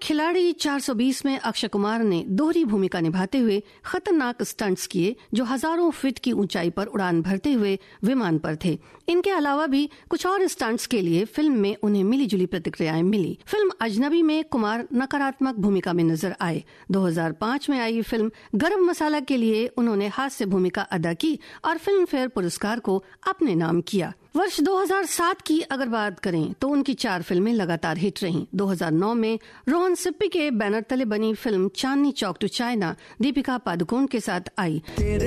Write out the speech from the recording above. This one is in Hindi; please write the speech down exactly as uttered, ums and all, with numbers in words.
खिलाड़ी चार सौ बीस में अक्षय कुमार ने दोहरी भूमिका निभाते हुए खतरनाक स्टंट्स किए जो हजारों फीट की ऊंचाई पर उड़ान भरते हुए विमान पर थे। इनके अलावा भी कुछ और स्टंट्स के लिए फिल्म में उन्हें मिली जुली प्रतिक्रियाएं मिली। फिल्म अजनबी में कुमार नकारात्मक भूमिका में नजर आए। दो हज़ार पाँच में आई फिल्म गरम मसाला के लिए उन्होंने हास्य भूमिका अदा की और फिल्म फेयर पुरस्कार को अपने नाम किया। वर्ष दो हज़ार सात की अगर बात करें तो उनकी चार फिल्में लगातार हिट रहीं। दो हज़ार नौ में रोहन सिप्पी के बैनर तले बनी film Chandni Chowk to China Deepika Padukone के साथ आई।